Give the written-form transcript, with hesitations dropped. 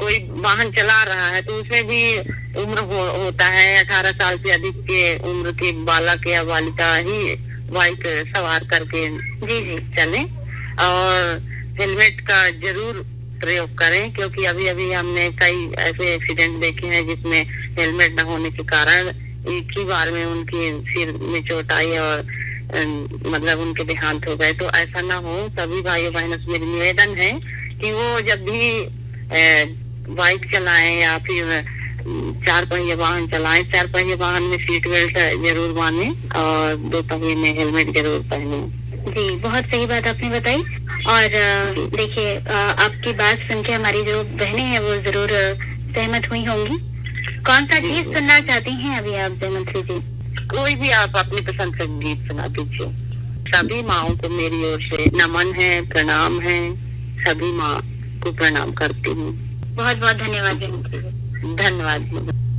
कोई वाहन चला रहा है तो उसमें भी उम्र होता है 18 साल से अधिक के उम्र के बालक या बालिका ही बाइक सवार करके जी चले और हेलमेट का जरूर प्रयोग करें, क्योंकि अभी अभी हमने कई ऐसे एक्सीडेंट देखे हैं जिसमें हेलमेट न होने के कारण एक ही बार में उनके सिर में चोट आई और मतलब उनके देहांत हो गए। तो ऐसा ना हो, सभी भाइयों बहनों से मेरी निवेदन है कि वो जब भी बाइक चलाएं या फिर 4 पहिया वाहन चलाएं, 4 पहिया वाहन में सीट बेल्ट जरूर बांधे और 2 पहिए में हेलमेट जरूर पहने। जी, बहुत सही बात आपने बताई। और देखिए, आपकी बात सुन के हमारी जो बहनें हैं वो जरूर सहमत हुई होंगी। कौन सा गीत सुनना चाहती हैं अभी आप जयमंत्री जी? कोई भी आप अपनी पसंद का गीत सुना दीजिए। सभी माओं को मेरी ओर से नमन है, प्रणाम है, सभी माँ को प्रणाम करती हूँ। बहुत बहुत धन्यवाद जयमंत्री जी। धन्यवाद।